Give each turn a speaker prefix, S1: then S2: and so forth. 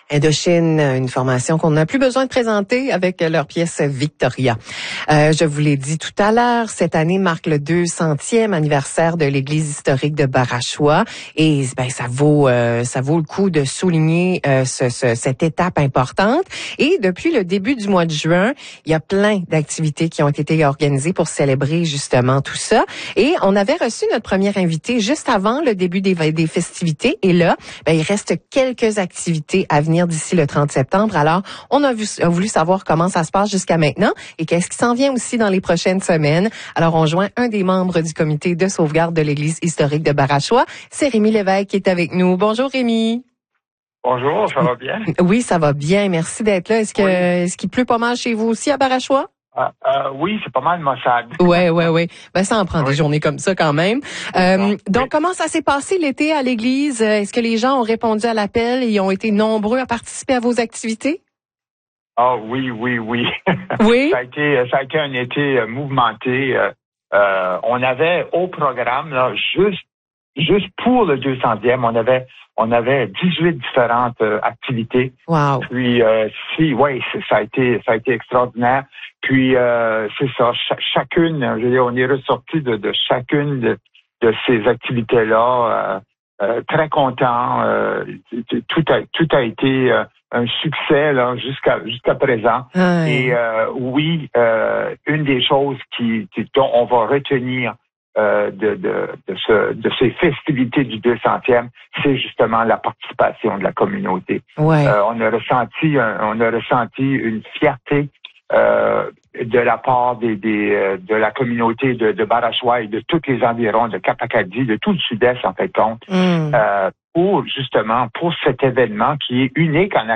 S1: Indochine, une formation qu'on n'a plus besoin de présenter avec leur pièce Victoria. Je vous l'ai dit tout à l'heure, cette année marque le 200e anniversaire de l'église historique de Barachois et ça vaut le coup de souligner cette étape importante. Et depuis le début du mois de juin, il y a plein d'activités qui ont été organisées pour célébrer justement tout ça. Et on avait reçu notre première invitée juste avant le début des festivités. Et là, il reste quelques activités à venir d'ici le 30 septembre. Alors, on a voulu savoir comment ça se passe jusqu'à maintenant et qu'est-ce qui s'en vient aussi dans les prochaines semaines. Alors, on joint un des membres du comité de sauvegarde de l'église historique de Barachois. C'est Rémi Lévesque qui est avec nous. Bonjour Rémi.
S2: Bonjour, ça va bien?
S1: Oui, ça va bien. Merci d'être là. Est-ce qu'il pleut pas mal chez vous aussi à Barachois?
S2: Oui, c'est pas mal maussade.
S1: Oui. Ça en prend des journées comme ça quand même. Donc, comment ça s'est passé l'été à l'église? Est-ce que les gens ont répondu à l'appel et ont été nombreux à participer à vos activités?
S2: Oui.
S1: Oui?
S2: Ça a été un été mouvementé. On avait au programme, là, juste pour le 200e, on avait 18 différentes activités.
S1: Wow.
S2: Puis ça a été extraordinaire. Puis c'est ça, chacune, je veux dire, on est ressorti de chacune de ces activités-là très content. Tout a été un succès là jusqu'à présent. Et une des choses dont on va retenir de ces festivités du 200e, c'est justement la participation de la communauté.
S1: Ouais.
S2: On a ressenti une fierté de la part de la communauté de Barachois et de tous les environs de Cap-Acadie, de tout le sud-est en fait compte, pour cet événement qui est unique en